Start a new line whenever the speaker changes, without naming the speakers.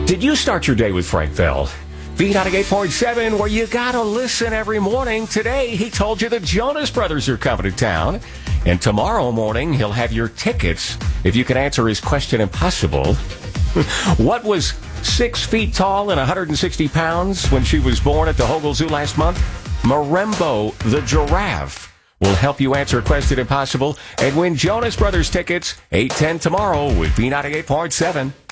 Did you start your day with Frank Bell? B98.7, where you gotta listen every morning. Today, he told you the Jonas Brothers are coming to town. And tomorrow morning, he'll have your tickets if you can answer his question impossible. What was 6 feet tall and 160 pounds when she was born at the Hogle Zoo last month? Marembo the giraffe will help you answer Question Impossible and win Jonas Brothers tickets 8:10 tomorrow with B98.7.